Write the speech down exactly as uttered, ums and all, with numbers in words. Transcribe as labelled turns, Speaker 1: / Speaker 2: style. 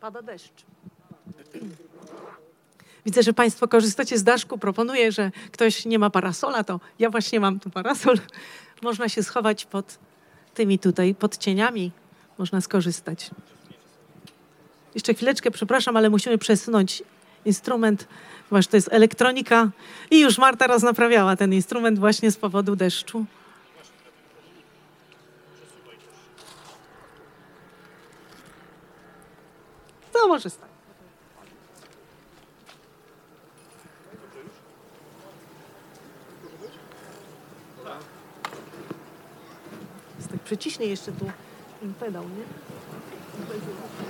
Speaker 1: pada deszcz. Widzę, że Państwo korzystacie z daszku. Proponuję, że ktoś nie ma parasola, to ja właśnie mam tu parasol. Można się schować pod tymi tutaj, pod cieniami. Można skorzystać. Jeszcze chwileczkę, przepraszam, ale musimy przesunąć instrument, ponieważ to jest elektronika. I już Marta raz naprawiała ten instrument właśnie z powodu deszczu. To może stać. Jest tak przyciśnie jeszcze tu ten pedał, nie?